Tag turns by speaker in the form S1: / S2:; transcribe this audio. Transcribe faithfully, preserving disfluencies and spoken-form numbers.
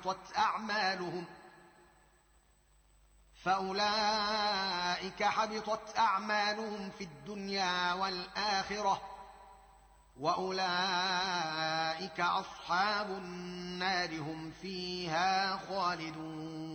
S1: حبطت أعمالهم فأولئك حبطت أعمالهم في الدنيا والآخرة وأولئك أصحاب النار هم فيها خالدون